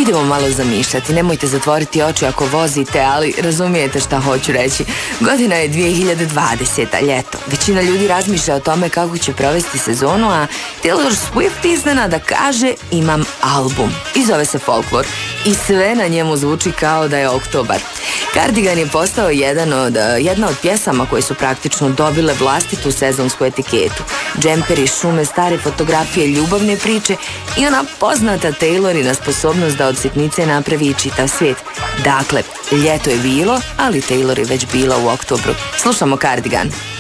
Idemo malo zamišljati, nemojte zatvoriti oči ako vozite, ali razumijete šta hoću reći. Godina je 2020, ljeto. Većina ljudi razmišlja o tome kako će provesti sezonu, a Taylor Swift iznenada kaže imam album. I zove se Folklore. I sve na njemu zvuči kao da je oktobar. Cardigan je postao jedna od pjesama koje su praktično dobile vlastitu sezonsku etiketu. Džemperi, šume, stare fotografije, ljubavne priče i ona poznata Taylorina sposobnost da od sitnice napravi čitav svijet. Dakle, ljeto je bilo, ali Taylor je već bila u oktobru. Slušamo Cardigan.